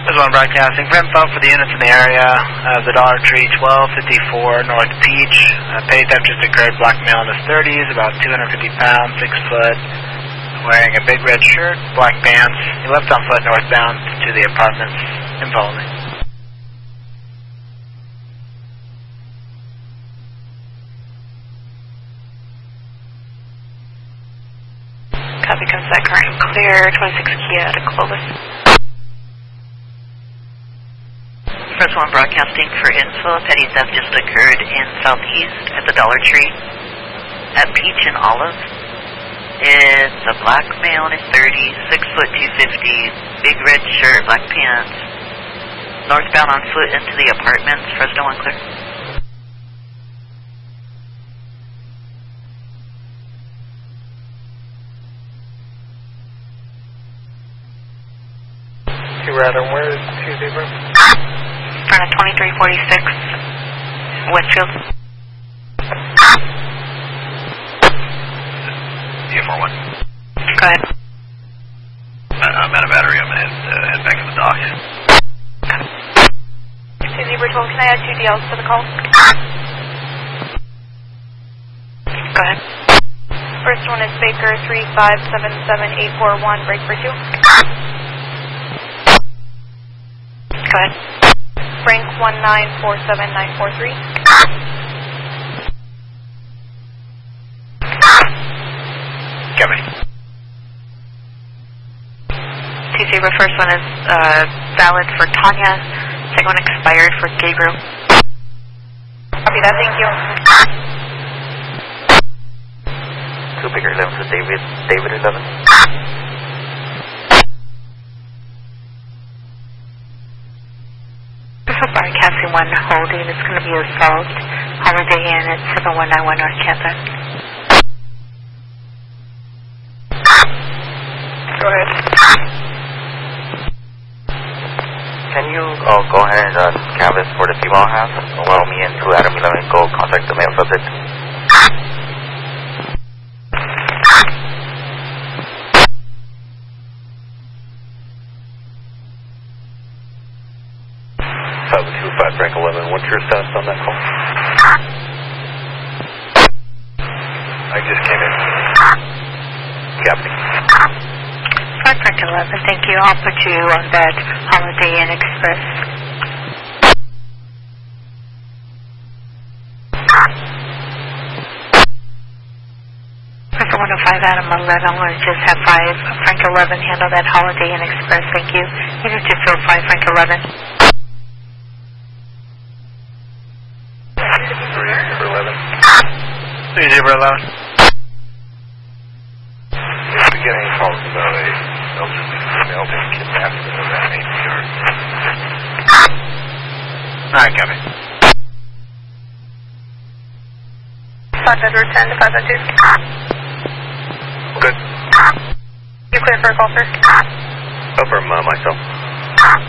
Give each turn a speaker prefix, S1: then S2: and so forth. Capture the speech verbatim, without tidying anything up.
S1: This is one broadcasting. For info for the units in the area, uh, the Dollar Tree, twelve fifty-four North Peach. Uh, petty theft just occurred. Black male in his thirties, about two hundred fifty pounds, six foot, wearing a big red shirt, black pants. He left on foot northbound to the apartments. Info only.
S2: Copy, comes that current clear, twenty-six Kia to Clovis. First one broadcasting for info. Petty theft just occurred in Southeast at the Dollar Tree at Peach and Olive. It's a black male in his thirties, six foot two fifty, big red shirt, black pants. Northbound on foot into the apartments. Fresno one clear.
S1: Two Radar, where is two zebra?
S2: Front of twenty-three forty-six Westfield.
S3: D F R one.
S2: Go ahead.
S3: I'm out of battery. I'm going to head, uh, head back in the dock.
S2: two Zebra twelve, can I add two D Ls to the call? Go ahead.
S4: First one is Baker three five seven seven eight four one, break for two.
S2: Go ahead.
S4: Frank one nine four seven nine four three.
S3: Copy.
S2: two Zebra, first one is uh, valid for Tanya. Second one expired for Gabriel.
S4: Copy that, thank you.
S3: Two Baker eleven to David. David eleven.
S2: Broadcasting one holding. It's going to be assault. Holiday Inn at seven one nine one North Campus.
S1: Go ahead.
S3: Can you uh, go ahead and uh, canvas for the female half? While me and two Adam eleven go contact the male subject. seven two five Frank eleven, what's your status on that call? I just came in. Copy.
S2: five Frank eleven, thank you. I'll put you on that Holiday Inn Express. Frank one oh five Adam eleven, I'm going to just have five Frank eleven handle that Holiday Inn Express, thank you. Unit two four five Frank eleven.
S1: Three zebra eleven.
S3: We're getting calls about a elderly female being kidnapped in an A P R.
S1: Alright, copy.
S4: five Edward ten to five oh two.
S3: Good.
S4: You clear for a call, sir?
S3: Up from uh, myself.